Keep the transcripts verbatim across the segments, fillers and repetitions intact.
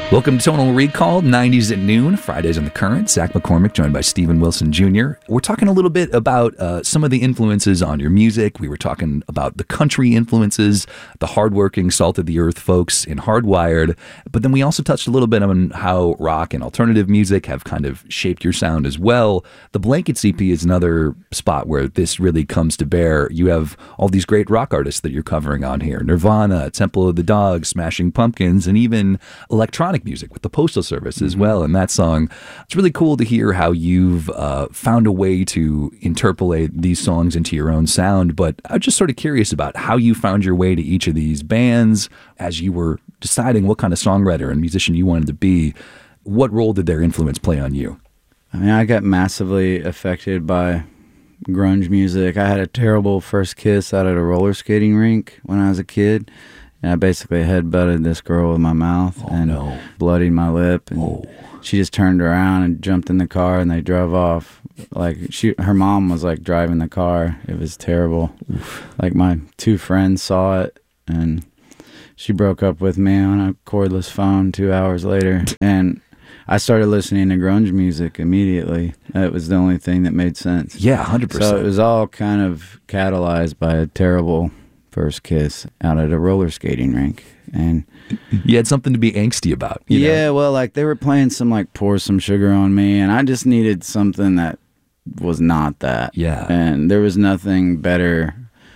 Welcome to Tonal Recall, nineties at noon, Fridays on The Current. Zach McCormick, joined by Stephen Wilson Junior We're talking a little bit about uh, some of the influences on your music. We were talking about the country influences, the hardworking, salt-of-the-earth folks in Hardwired. But then we also touched a little bit on how rock and alternative music have kind of shaped your sound as well. The Blankets E P is another spot where this really comes to bear. You have all these great rock artists that you're covering on here. Nirvana, Temple of the Dog, Smashing Pumpkins, and even electronic music with the Postal Service as well. And that song, it's really cool to hear how you've uh, found a way to interpolate these songs into your own sound. But I'm just sort of curious about how you found your way to each of these bands as you were deciding what kind of songwriter and musician you wanted to be. What role did their influence play on you? I mean, I got massively affected by grunge music. I had a terrible first kiss out at a roller skating rink when I was a kid. And I basically headbutted this girl with my mouth oh, and no. bloodied my lip. And oh. she just turned around and jumped in the car and they drove off. Like she, her mom was like driving the car. It was terrible. Oof. Like my two friends saw it and she broke up with me on a cordless phone two hours later. And I started listening to grunge music immediately. It was the only thing that made sense. Yeah, one hundred percent. So it was all kind of catalyzed by a terrible first kiss out at a roller skating rink. And you had something to be angsty about. You yeah, know? Well, like they were playing some like Pour Some Sugar on Me, and I just needed something that was not that. Yeah. And there was nothing better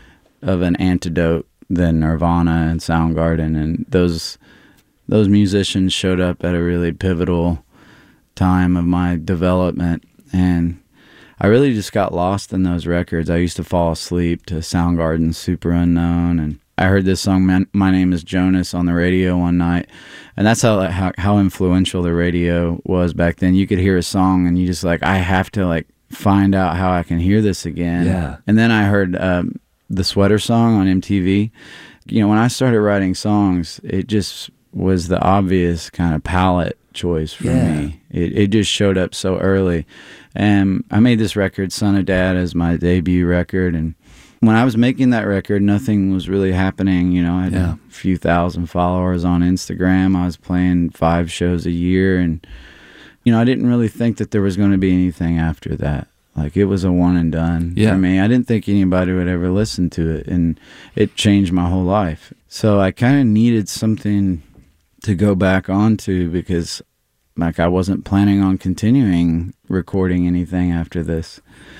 of an antidote than Nirvana and Soundgarden, and those those musicians showed up at a really pivotal time of my development. And I really just got lost in those records. I used to fall asleep to Soundgarden's Super Unknown, and I heard this song, Man, My Name is Jonas, on the radio one night, and that's how, how how influential the radio was back then. You could hear a song, and you just like, I have to like find out how I can hear this again. Yeah. And then I heard um, the Sweater Song on M T V. You know, when I started writing songs, it just was the obvious kind of palette choice for yeah. me. It it just showed up so early. And I made this record, Son of Dad, as my debut record. And when I was making that record, nothing was really happening. You know, I had yeah. a few thousand followers on Instagram. I was playing five shows a year. And, you know, I didn't really think that there was going to be anything after that. Like, it was a one and done yeah. for me. I didn't think anybody would ever listen to it. And it changed my whole life. So I kind of needed something to go back onto because like I wasn't planning on continuing recording anything after this.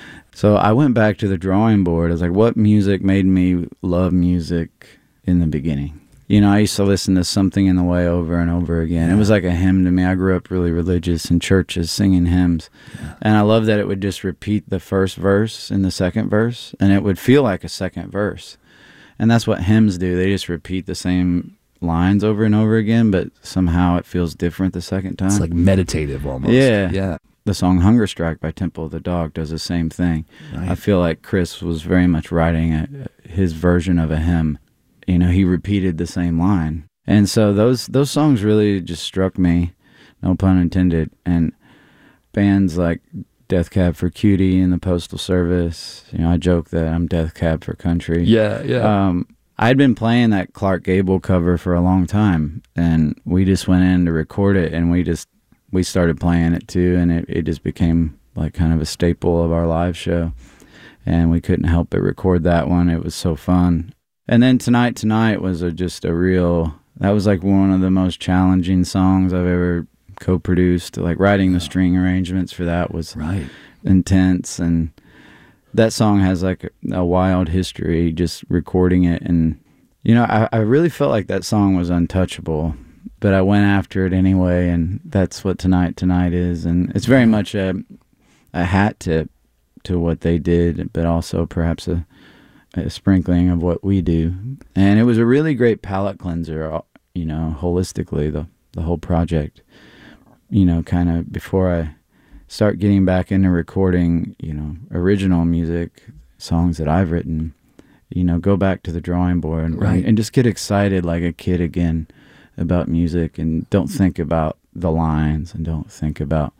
So I went back to the drawing board. I was like, what music made me love music in the beginning? You know, I used to listen to Something in the Way over and over again. Yeah. It was like a hymn to me. I grew up really religious in churches singing hymns. Yeah. And I love that it would just repeat the first verse and the second verse, and it would feel like a second verse. And that's what hymns do. They just repeat the same lines over and over again, but somehow it feels different the second time. It's like meditative almost. Yeah. Yeah. The song Hunger Strike by Temple of the Dog does the same thing. Right. I feel like Chris was very much writing a, his version of a hymn. You know, he repeated the same line. And so those those songs really just struck me, no pun intended. And bands like Death Cab for Cutie and the Postal Service, you know, I joke that I'm Death Cab for Country. Yeah, yeah. Um, I'd been playing that Clark Gable cover for a long time, and we just went in to record it, and we just we started playing it too, and it, it just became like kind of a staple of our live show, and we couldn't help but record that one. It was so fun. And then Tonight Tonight was a, just a real, that was like one of the most challenging songs I've ever co-produced. Like writing the string arrangements for that was right. intense, and that song has like a, a wild history, just recording it. And, you know, I, I really felt like that song was untouchable, but I went after it anyway, and that's what Tonight Tonight is. And it's very much a, a hat tip to what they did, but also perhaps a, a sprinkling of what we do. And it was a really great palate cleanser, you know, holistically, the, the whole project. You know, kind of before I start getting back into recording, you know, original music, songs that I've written, you know, go back to the drawing board and, right. and just get excited like a kid again about music, and don't think about the lines, and don't think about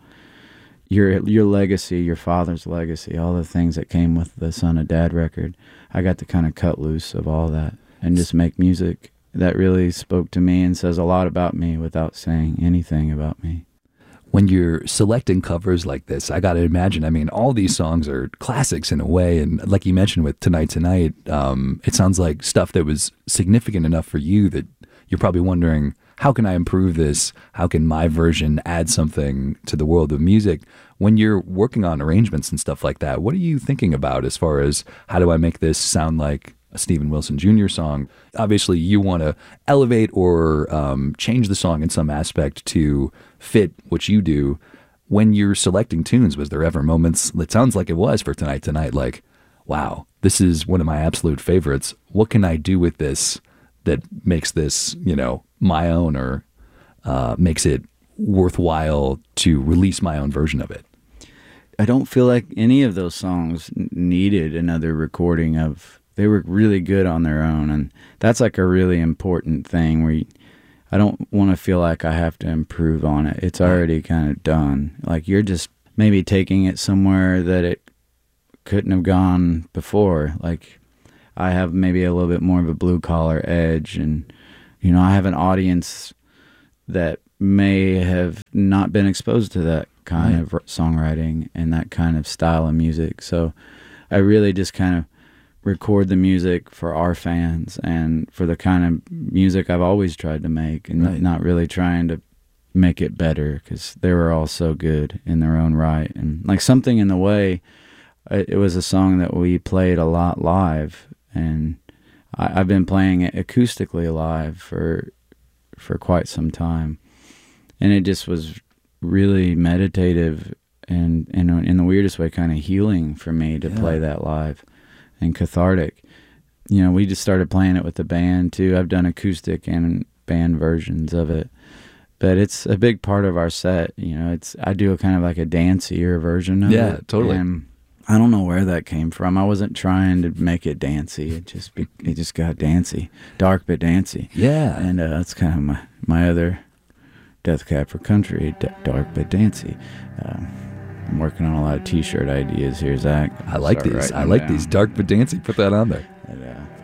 your your legacy, your father's legacy, all the things that came with the Son of Dad record. I got to kind of cut loose of all that and just make music that really spoke to me and says a lot about me without saying anything about me. When you're selecting covers like this, I got to imagine, I mean, all these songs are classics in a way. And like you mentioned with Tonight Tonight, um, it sounds like stuff that was significant enough for you that you're probably wondering, how can I improve this? How can my version add something to the world of music? When you're working on arrangements and stuff like that, what are you thinking about as far as how do I make this sound like a Steven Wilson Junior song? Obviously, you want to elevate or um, change the song in some aspect to fit what you do. When you're selecting tunes, was there ever moments, it sounds like it was for Tonight Tonight, like, wow, this is one of my absolute favorites. What can I do with this that makes this, you know, my own, or uh, makes it worthwhile to release my own version of it? I don't feel like any of those songs needed another recording of. They were really good on their own, and that's like a really important thing where you, I don't want to feel like I have to improve on it. It's already kind of done. Like you're just maybe taking it somewhere that it couldn't have gone before. Like I have maybe a little bit more of a blue collar edge, and you know, I have an audience that may have not been exposed to that kind right. of songwriting and that kind of style of music. So I really just kind of record the music for our fans and for the kind of music I've always tried to make, and right. not really trying to make it better, because they were all so good in their own right. And like Something in the Way, it was a song that we played a lot live, and I, I've been playing it acoustically live for for quite some time, and it just was really meditative and, and in the weirdest way kind of healing for me to yeah. play that live. And cathartic. You know, we just started playing it with the band too. I've done acoustic and band versions of it, but it's a big part of our set. You know, it's I do a kind of like a dancier version of yeah, it. Yeah, totally. And I don't know where that came from. I wasn't trying to make it dancey. It just be, it just got dancey, dark but dancey. Yeah, and uh, that's kind of my my other Death Cab for Country, d- dark but dancey. Um, I'm working on a lot of T-shirt ideas here, Zach. I like these. I like down. these. Dark but dancing. Put that on there. And, uh,